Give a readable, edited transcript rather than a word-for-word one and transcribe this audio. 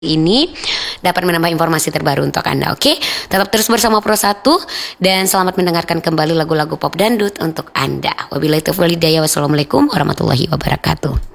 ini dapat menambah informasi terbaru untuk Anda. Oke, tetap terus bersama Pro 1 dan selamat mendengarkan kembali lagu-lagu pop dangdut untuk Anda. Wabillahi taufiq wal hidayah. Wassalamualaikum warahmatullahi wabarakatuh.